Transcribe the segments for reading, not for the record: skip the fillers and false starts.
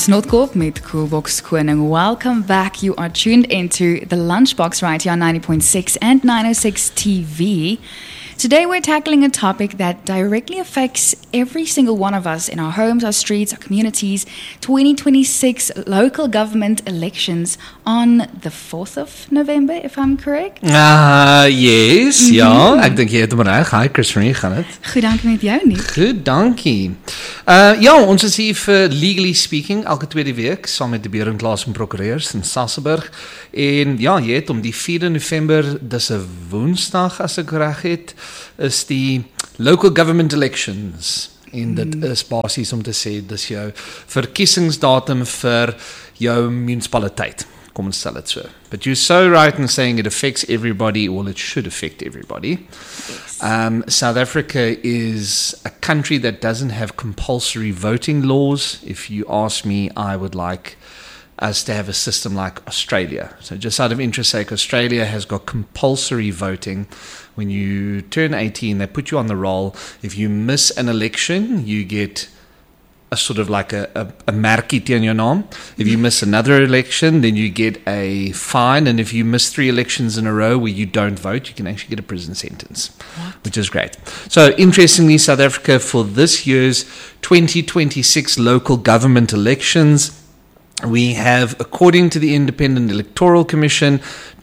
Snotkop met Coolbox Koning. Welcome back. You are tuned into the Lunchbox right here on 90.6 and 906 TV. Today we're tackling a topic that directly affects every single one of us in our homes, our streets, our communities. 2026 local government elections on the 4th of November, if I'm correct. Yes, ja. Ek dink jy het hom reg. Hi Chris, gaan dit? Goed, dankie met jou nie. Goed, dankie. Ja, ons is hier vir Legally Speaking elke tweede week saam met die Berenklaas en Prokureurs in Sasolburg. En ja, jy het om die 4de November, dis 'n Woensdag as ek reg het, is die local government elections. En dit is basies om te sê, dis jou verkiesingsdatum vir jou munisipaliteit. Kom ons stel dit so. But you're so right in saying it affects everybody, well it should affect everybody. Yes. South Africa is a country that doesn't have compulsory voting laws. If you ask me, I would like us to have a system like Australia. So just out of interest sake, Australia has got compulsory voting. When you turn 18, they put you on the roll. If you miss an election, you get a sort of like a merkie teen jou naam. If you miss another election, then you get a fine. And if you miss 3 elections in a row where you don't vote, you can actually get a prison sentence, which is great. So interestingly, South Africa, for this year's 2026 local government elections, we have, according to the Independent Electoral Commission,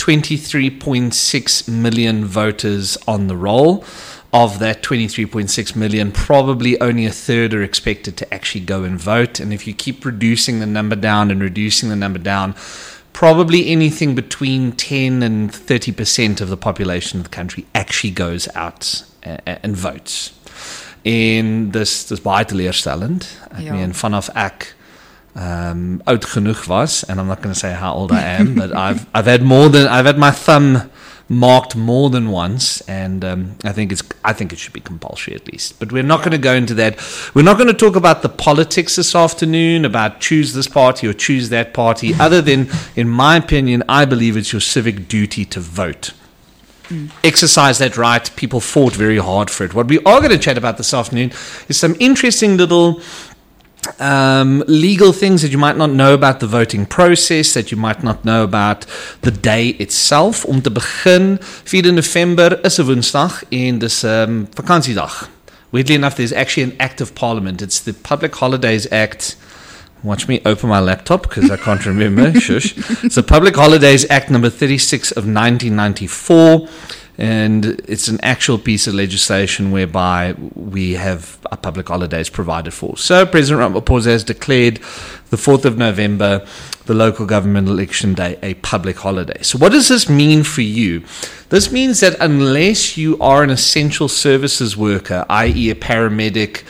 23.6 million voters on the roll. Of that 23.6 million, probably only a third are expected to actually go and vote. And if you keep reducing the number down and reducing the number down, probably anything between 10 and 30% of the population of the country actually goes out and votes. En dis baie teleurstellend. Ek meen, vanaf ek oud genoeg was, and I'm not going to say how old I am, but I've had my thumb marked more than once, and I think it should be compulsory at least. But we're not going to go into that. We're not going to talk about the politics this afternoon, about choose this party or choose that party, other than, in my opinion, I believe it's your civic duty to vote. Exercise that right. People fought very hard for it. What we are going to chat about this afternoon is some interesting little legal things that you might not know about the voting process, that you might not know about the day itself. Om te begin, 4 November is 'n Woensdag en dis vakansiedag. Weirdly enough, there's actually an act of parliament. It's the Public Holidays Act. Watch me open my laptop because I can't remember. Shush. It's the Public Holidays Act number 36 of 1994. And it's an actual piece of legislation whereby we have our public holidays provided for. So President Ramaphosa has declared the 4th of November, the local government election day, a public holiday. So what does this mean for you? This means that unless you are an essential services worker, i.e. a paramedic,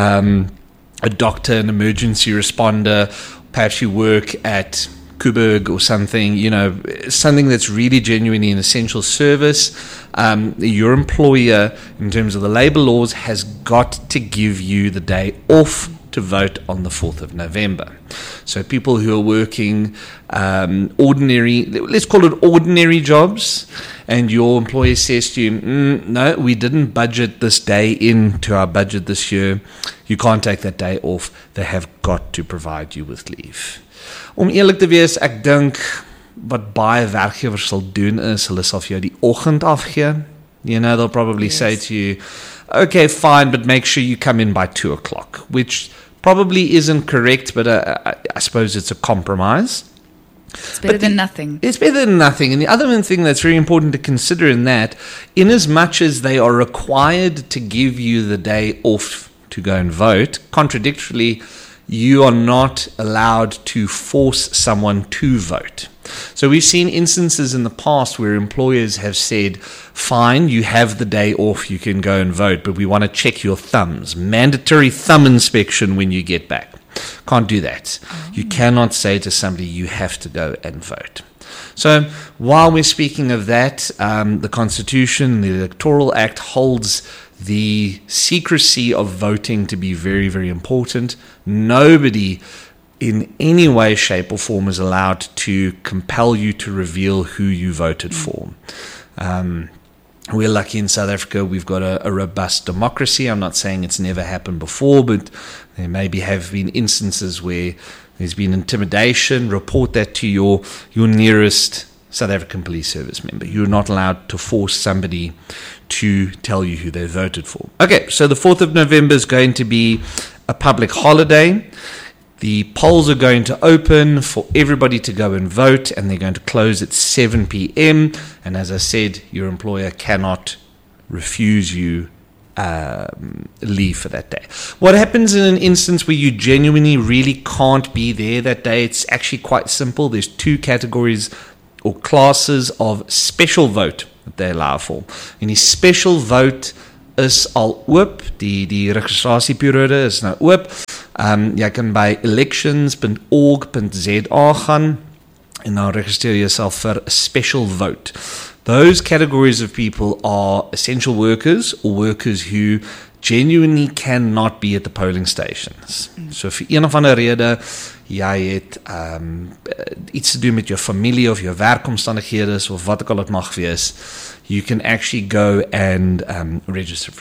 a doctor, an emergency responder, perhaps you work at Kuberg or something, something that's really genuinely an essential service, your employer, in terms of the labor laws, has got to give you the day off to vote on the 4th of November. So people who are working ordinary, let's call it ordinary jobs, and your employer says to you, no, we didn't budget this day into our budget this year, you can't take that day off. They have got to provide you with leave. Om eerlik te wees, ek dink wat baie werkgewers sal doen is, hulle sal vir jou die oggend afgee. They'll probably say to you, okay, fine, but make sure you come in by 2 o'clock, which probably isn't correct, but I suppose it's a compromise. It's better than nothing. It's better than nothing. And the other thing that's very important to consider in that, in as much as they are required to give you the day off to go and vote, contradictorily, you are not allowed to force someone to vote. So we've seen instances in the past where employers have said, fine, you have the day off, you can go and vote, but we want to check your thumbs. Mandatory thumb inspection when you get back. Can't do that. You cannot say to somebody, you have to go and vote. So while we're speaking of that, the Constitution, the Electoral Act holds the secrecy of voting to be very, very important. Nobody in any way, shape or form is allowed to compel you to reveal who you voted for. We're lucky in South Africa. We've got a robust democracy. I'm not saying it's never happened before, but there maybe have been instances where there's been intimidation. Report that to your nearest South African Police Service member. You're not allowed to force somebody to tell you who they voted for. Okay, so the 4th of November is going to be a public holiday. The polls are going to open for everybody to go and vote, and they're going to close at 7 p.m. And as I said, your employer cannot refuse you leave for that day. What happens in an instance where you genuinely really can't be there that day? It's actually quite simple. There's 2 categories or classes of special vote that they allow for. En die special vote is al oop, die registrasieperiode is nou oop. Jy kan by elections.org.za gaan en dan registreer jouself vir a special vote. Those categories of people are essential workers or workers who genuinely cannot be at the polling stations. So vir een of ander rede, jy het iets te doen met jou familie of jou werkomstandighede of wat ook al het mag wees, you can actually go and register